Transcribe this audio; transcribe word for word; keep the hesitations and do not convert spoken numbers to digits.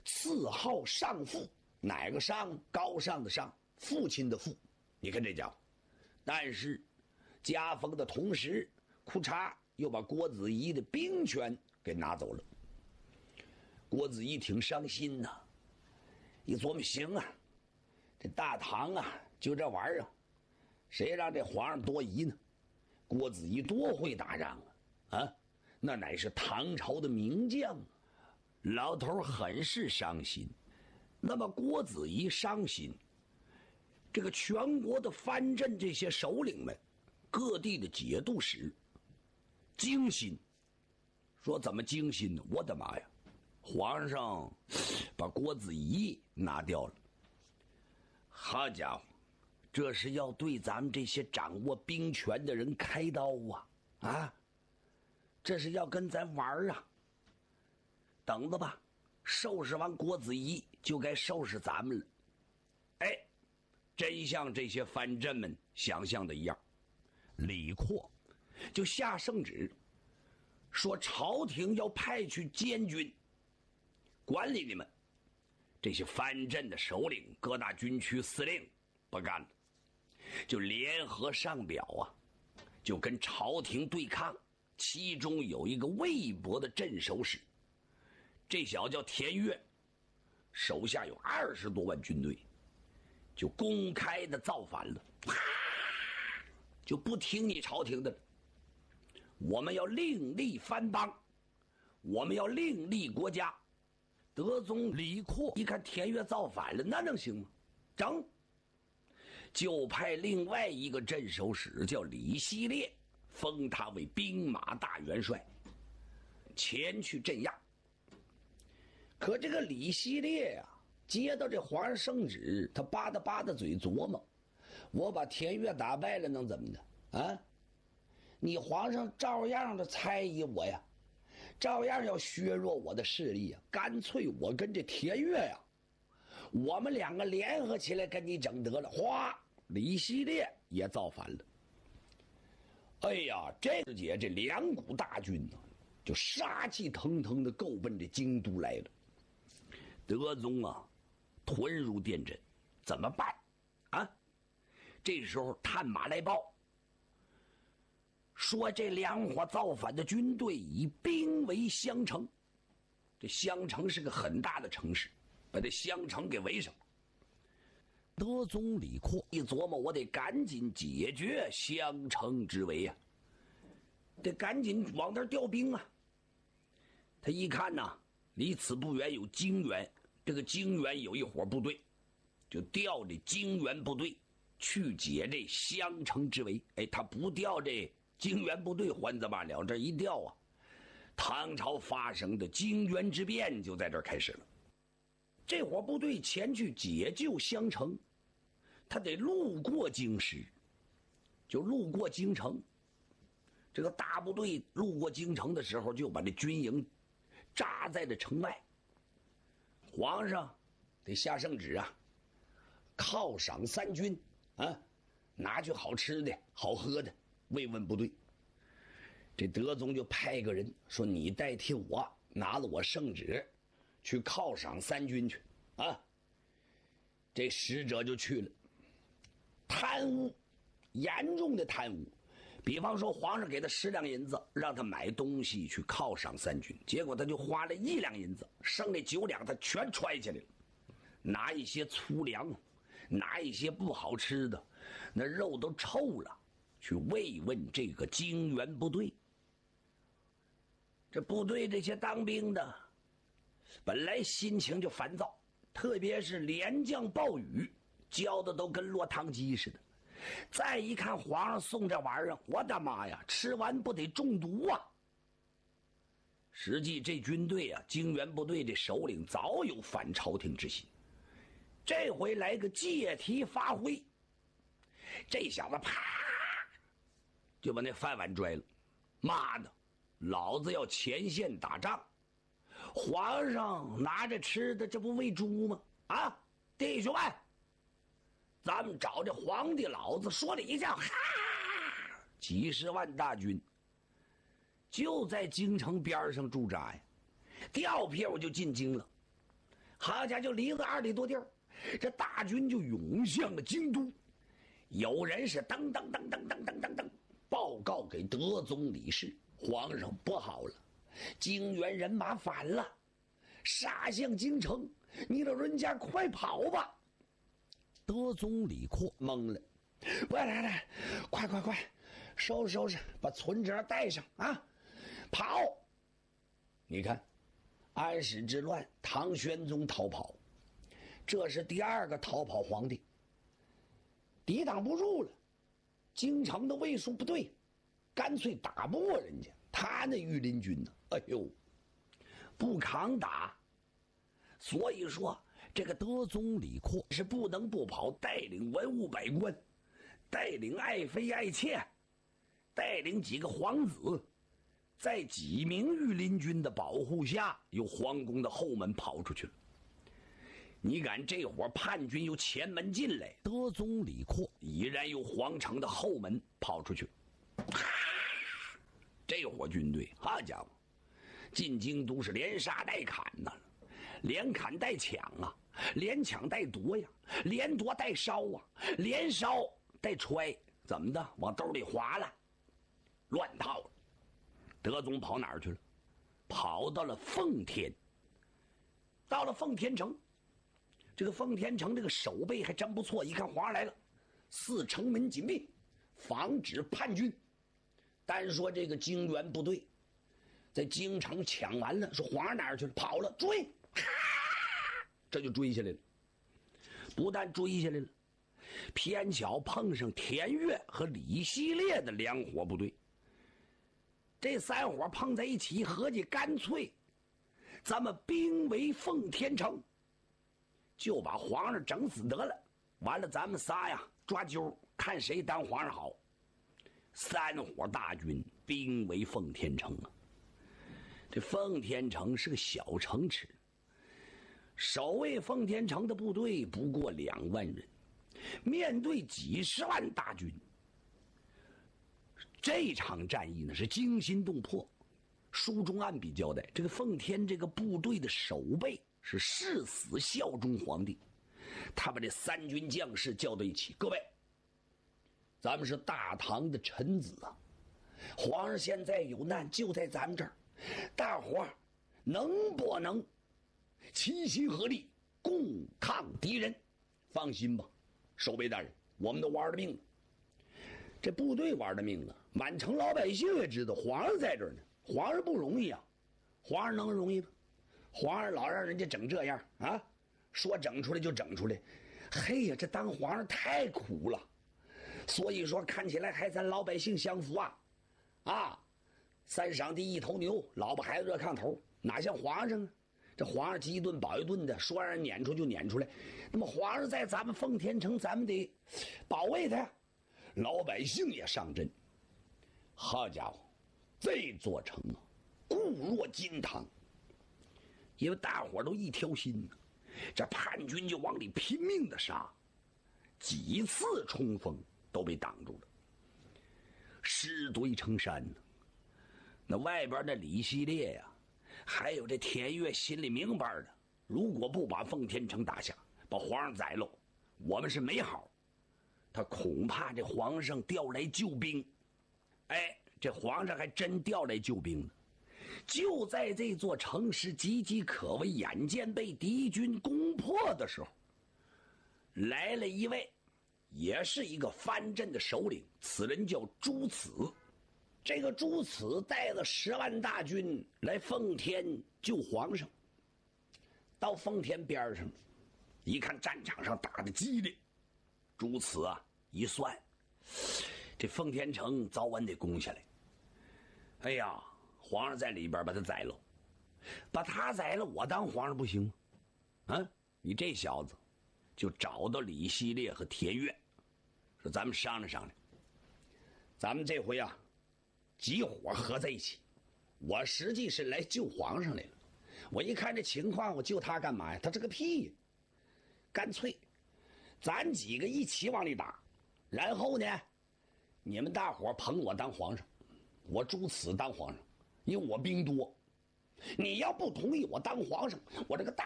赐号上父，哪个上？高尚的上，父亲的父。你看这家伙，但是加封的同时，库嚓又把郭子仪的兵权给拿走了。郭子仪挺伤心呐、啊，一琢磨，行啊，这大唐啊，就这玩意儿，谁让这皇上多疑呢？郭子仪多会打仗啊！啊，那乃是唐朝的名将啊！老头很是伤心。那么郭子仪伤心，这个全国的藩镇这些首领们，各地的节度使惊心，说怎么惊心呢？我的妈呀！皇上把郭子仪拿掉了，好家伙，这是要对咱们这些掌握兵权的人开刀啊！啊，这是要跟咱玩啊！等着吧，收拾完郭子仪就该收拾咱们了。哎，真像这些藩镇们想象的一样，李阔就下圣旨，说朝廷要派去监军管理你们。这些藩镇的首领、各大军区司令不干了，就联合上表啊，就跟朝廷对抗。其中有一个魏博的镇守使，这小子叫田悦，手下有二十多万军队，就公开的造反了，就不听你朝廷的了。我们要另立藩邦，我们要另立国家。德宗李阔一看田悦造反了，那能行吗？整，就派另外一个镇守使叫李希烈，封他为兵马大元帅，前去镇压。可这个李希烈啊，接到这皇上圣旨，他吧嗒吧嗒嘴琢磨：我把田悦打败了，能怎么的啊？你皇上照样的猜疑我呀，照样要削弱我的势力啊！干脆我跟这田悦呀，我们两个联合起来跟你整得了。哗，李希烈也造反了。哎呀，这时节这两股大军呢、啊，就杀气腾腾的够奔这京都来了。德宗啊，屯入殿诊，怎么办啊？这时候探马来报，说这两伙造反的军队以兵围襄城。这襄城是个很大的城市，把这襄城给围上。德宗李阔一琢磨，我得赶紧解决襄城之围啊，得赶紧往那儿调兵啊。他一看呐、啊，离此不远有泾原，这个泾原有一伙部队，就调这泾原部队去解这襄城之围。哎，他不调这泾原部队还怎么了？这一调啊，唐朝发生的泾原之变就在这儿开始了。这伙部队前去解救襄城，他得路过京师，就路过京城。这个大部队路过京城的时候，就把这军营扎在了城外。皇上得下圣旨啊，犒赏三军啊，拿去好吃的好喝的慰问部队。这德宗就派个人说，你代替我拿了我圣旨去犒赏三军去啊。这使者就去了，贪污，严重的贪污。比方说皇上给他十两银子，让他买东西去犒赏三军，结果他就花了一两银子，剩那九两他全揣起来了，拿一些粗粮，拿一些不好吃的，那肉都臭了，去慰问这个泾原部队。这部队这些当兵的本来心情就烦躁，特别是连降暴雨，浇的都跟落汤鸡似的。再一看皇上送这玩意儿，我的妈呀，吃完不得中毒啊！实际这军队啊，泾原部队这首领早有反朝廷之心，这回来个借题发挥，这小子啪就把那饭碗拽了。妈的，老子要前线打仗，皇上拿着吃的，这不喂猪吗？啊，弟兄们，咱们找这皇帝老子说理去！哈，几十万大军就在京城边上驻扎呀，调票就进京了。 好家伙，就离了二里多地儿，这大军就涌向了京都。有人是噔噔噔噔噔噔噔噔报告给德宗李氏，皇上不好了，京原人马反了，杀向京城，你老人家快跑吧！德宗李阔懵了，来来来，快快快，收拾收拾，把存折带上啊，跑！你看，安史之乱，唐玄宗逃跑，这是第二个逃跑皇帝，抵挡不住了，京城的卫戍不对，干脆打不过人家。他那御林军呢，哎呦，不抗打，所以说这个德宗李阔是不能不跑，带领文武百官，带领爱妃爱妾，带领几个皇子，在几名御林军的保护下，由皇宫的后门跑出去了。你敢这伙叛军由前门进来，德宗李阔已然由皇城的后门跑出去了。这伙军队，好家伙，进京都是连杀带砍呐、啊，连砍带抢啊，连抢带夺呀，连夺带烧啊，连烧带揣，怎么的？往兜里划了，乱套了。德宗跑哪儿去了？跑到了奉天。到了奉天城，这个奉天城这个守备还真不错，一看皇上来了，四城门紧闭，防止叛军。单说这个京原部队在京城抢完了，说皇上哪儿去了？跑了，追，这就追下来了。不但追下来了，偏巧碰上田悦和李希烈的两伙部队。这三伙碰在一起，合计干脆咱们兵围奉天城，就把皇上整死得了。完了，咱们仨呀抓阄，看谁当皇上好。三伙大军兵围奉天城啊！这奉天城是个小城池，守卫奉天城的部队不过两万人，面对几十万大军，这场战役呢是惊心动魄。书中暗笔交代，这个奉天这个部队的守备是誓死效忠皇帝。他把这三军将士叫到一起，各位，咱们是大唐的臣子啊，皇上现在有难就在咱们这儿，大伙儿能不能齐心合力共抗敌人？放心吧，守备大人，我们都玩了命了。这部队玩了命了，满城老百姓也知道皇上在这儿呢，皇上不容易啊，皇上能容易吗？皇上老让人家整这样啊，说整出来就整出来，嘿呀，这当皇上太苦了。所以说看起来还咱老百姓享福啊，啊，三晌地一头牛，老婆孩子热炕头，哪像皇上啊？这皇上饥一顿饱一顿的，说让人撵出就撵出来。那么皇上在咱们奉天城，咱们得保卫他呀。老百姓也上阵。好家伙，这座城啊，固若金汤。因为大伙都一条心呢，这叛军就往里拼命的杀，几次冲锋都被挡住了，尸堆成山呢。那外边的李希烈呀、啊，还有这田悦心里明白的，如果不把奉天城打下，把皇上宰了，我们是没好。他恐怕这皇上调来救兵，哎，这皇上还真调来救兵呢。就在这座城市岌岌可危、眼见被敌军攻破的时候，来了一位，也是一个藩镇的首领，此人叫朱慈。这个朱慈带了十万大军来奉天救皇上。到奉天边上，一看战场上打得激烈，朱慈啊一算，这奉天城早晚得攻下来。哎呀，皇上在里边把他宰了，把他宰了，我当皇上不行吗？啊，你这小子，就找到李希烈和田悦，说咱们商量商量，咱们这回啊，几伙合在一起。我实际是来救皇上来了。我一看这情况，我救他干嘛呀？他这个屁呀！干脆，咱几个一起往里打，然后呢，你们大伙捧我当皇上，我朱慈当皇上，因为我兵多。你要不同意我当皇上，我这个大